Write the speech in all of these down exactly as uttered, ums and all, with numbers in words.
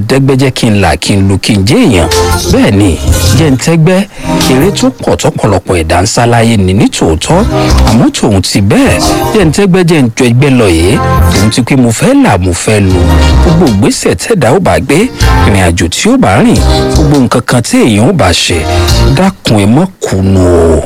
dẹ́gbẹ́jẹ́ kí n là kí n lu kí n jẹ́ èèyàn bẹ́ẹ̀ ni jẹ́ ń tẹ́gbẹ́ eré tó pọ̀ tọ́pọ̀lọpọ̀ ẹ̀dá ń sáláyé ni ní tòótọ́ àmọ́ tòun ti bẹ́ẹ̀ jẹ́ ń tẹ́gbẹ́ jẹ́ ń jọ ẹgbẹ́ lọ yìí tòun ti pé mo fẹ́ là mo fẹ́ lu gbogbo ìgbésẹ̀ tẹ̀dá ó bá gbé ìrìn àjò tí ó bá rìn gbogbo nǹkan kan tí èèyàn ó bá ṣe dákun ẹ mọ́ kùnú o.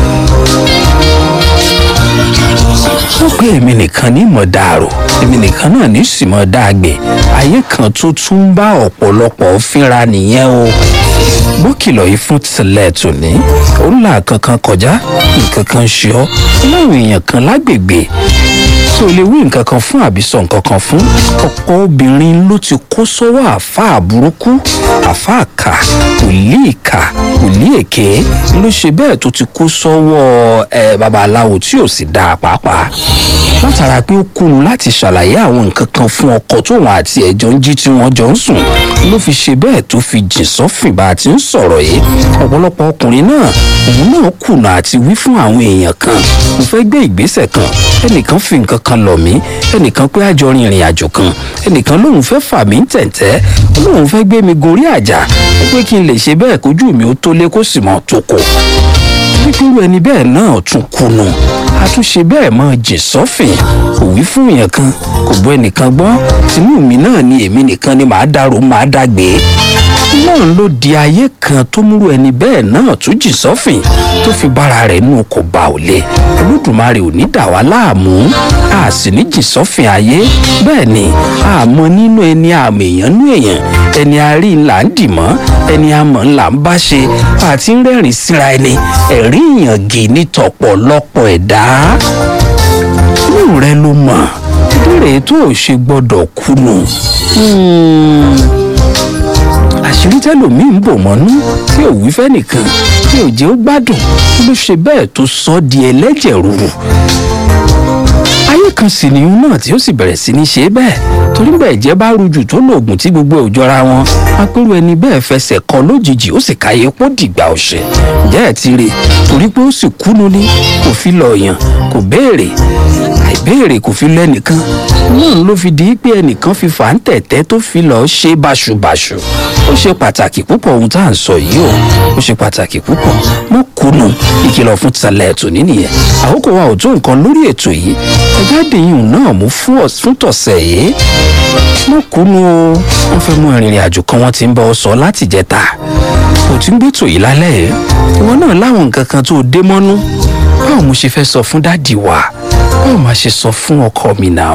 wọ́n pé èmi nìkan ní mọ̀ dàrú èmi nìkan náà ní sì mọ̀ dàgbé ayé kan tó tún bá ọ̀pọ̀lọpọ̀ fínra nìyẹn o. bó kìlọ̀ yìí fún tilẹ̀ tòní ó ń là kankan kọjá nǹkan kan ṣe ọ́ láwọn èèyàn kan lágbègbè tí o lè wí nǹkan kan fún àbí sọ nǹkan kan fún ọ̀pọ̀ obìnrin ló ti kó sọ́wọ́ àáfàá burúkú àáfàá kà wòlíì ìkà wòlíì èké ló ṣe bẹ́ẹ̀ tó ti kó sọ́wọ́ ẹ babaláwo tí ò sì dáa pàápàá látara pé ó kùnú láti ṣàlàyé àwọn nǹkan kan fún ọkọ tóun àti ẹ̀jọ́ ń jí tí wọ́n jọ ń sùn ló fi ṣe bẹ́ẹ̀ tó fi jìn sọ́fìn bá a ti ń sọ̀rọ̀ yìí ọ̀pọ̀lọpọ̀ ọkùnrin náà òun náà kùnà àti wí fún àwọn èèyàn kan mo fẹ́ gbé ìgbésẹ̀ kan ẹnìkan fi nǹkan kan lọ̀ mí ẹnìkan pé àjọ rin ìrìn àjò kan ẹnìkan lóun fẹ́ fà mí tẹ̀ǹtẹ́ lóun fẹ́ gbé mi gorí àjà ó pé kí n lè ṣe bẹ́ẹ̀ kójú mi ó tó lé kó sì mọ́ tó kò pípérú ẹni bẹ́ẹ̀ náà tún kùnà àtúnṣe bẹ́ẹ̀ mọ́ jìn sọ́fìn kò wí fún èèyàn kan kò gbọ́ ẹnìkan gbọ́ tinú mi náà ni èmi nìkan ni màá dárò màá dàgbé náà ló di ayé kan tó múrú ẹni bẹ́ẹ̀ náà tún jìn sọ́fìn tó fi bára rẹ̀ nù kò bá ò lé olódùmarè ò ní dà wá láàmú a sì ní jìn sọ́fìn ayé bẹ́ẹ̀ ni àmọ́ nínú ẹni àmọ́ èèyàn nú èèyàn ẹni arí ńlá ń dì mọ́ ẹni àmọ́ ńlá ń bá ṣe àti ń rẹ́rìn síra ẹni ẹ̀rí ìyàngì ní tọ̀pọ̀lọpọ̀ ẹ̀dá inú rẹ ló mọ̀ ìbéèrè tó ò ṣe gbọ́dọ̀ kùnú àṣírí tẹlòmíì ń bò mọ́nú tí ò wí fẹ́ nìkan tí ò jẹ́ ó gbádùn ló ṣe bẹ́ẹ̀ tó sọ ọ́ di ẹlẹ́jẹ̀ rúru ayé kan sì nìyún náà tí ó sì bẹ̀rẹ̀ sí ní ṣe bẹ́ẹ̀ torí bẹ́ẹ̀ jẹ́ bá rújù tó lóògùn tí gbogbo ẹ̀ ò jọra wọn apẹ́rù ẹni bẹ́ẹ̀ fẹsẹ̀ kọ lójijì ó sì káyé pọ́ dìgbà ọ̀sẹ̀ ǹjẹ́ ẹ̀ ti rí torí pé ó sì kúnú ní kò fi lọ yàn kò béèrè àìbéèrè kò fi lọ ẹnìkan náà ló fi di pé ẹnìkan fi fà ń tẹ̀tẹ́ tó fi lọ ṣe báṣubàṣu ó ṣe pàtàkì púpọ̀ ohun tá à ń sọ yìí o ó ṣe pàtàkì púpọ̀ mọ́ kùnú ìkìlọ̀ fún tìsàlẹ̀ ètò nìyẹn àkókò wa ò tó nǹkan lórí ètò yìí ẹgbẹ́ àdéhùn náà mú fún tọ̀sẹ̀ yìí mọ́ kùnú o wọ́n fẹ́ mú ìrìn àjò kan wọ́n ti ń bá ọ sọ láti jẹta kò tí ń gbé tò yìí lálẹ́ yìí ìwọ náà láwọn nǹkan kan tó dé mọ́nú báwo mo ṣe fẹ́ sọ fún dádì wa báwo máa ṣe sọ fún ọkọ mi náà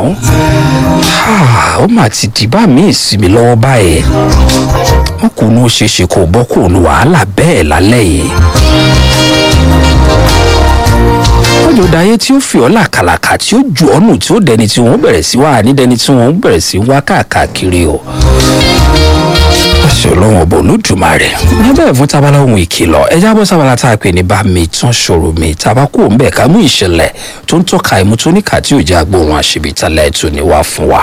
ó mà ti dìbà mí ìsinmi lọ́wọ́ báyìí wọn kò ní ó ṣe ṣe kó bọ́ kó nu wàhálà bẹ́ẹ̀ lálẹ́ yìí ọjọ́ dayé tí ó fi ọ́ làkàlàkà tí ó ju ọ́nù tí ó dẹni tí wọ́n bẹ̀rẹ̀ sí wá ní dẹni tí wọ́n bẹ̀rẹ̀ sí wá káàkiri o àṣẹ ọlọ́run ọ̀bọ̀ olódùmarè lábẹ́ ẹ̀fún tábàlà ohun ìkìlọ̀ ẹja bọ́ sábàlà tá a pè ní bá mi tán ṣòro mi tàbá kó ń bẹ̀ ká mú ìṣẹ̀lẹ̀ tó ń tọ́ka ìmú tó níkà tí ò jẹ́ agbóhùn àṣebìtálẹ̀ tó ní wá fún wa